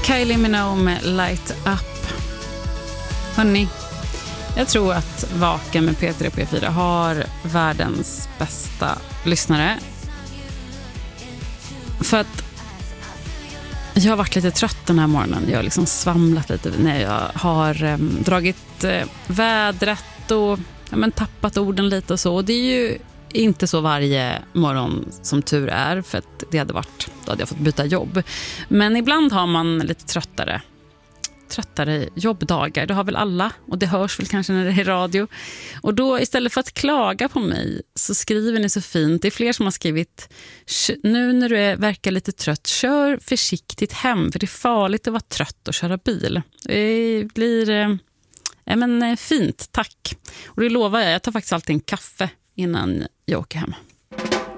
Kylie Minogue med Light Up. Hörrni, jag tror att Vaken med Peter och P4 har världens bästa lyssnare. För att jag har varit lite trött den här morgonen. Jag har liksom svamlat lite när jag har dragit vädret och tappat orden lite och så. Och det är ju inte så varje morgon som tur är, för att då hade jag fått byta jobb. Men ibland har man lite tröttare jobbdagar. Det har väl alla, och det hörs väl kanske när det är radio. Och då istället för att klaga på mig så skriver ni så fint. Det är fler som har skrivit: nu när du verkar lite trött, kör försiktigt hem, för det är farligt att vara trött och köra bil. Det blir fint, tack. Och det lovar jag tar faktiskt alltid en kaffe innan jag åker hem.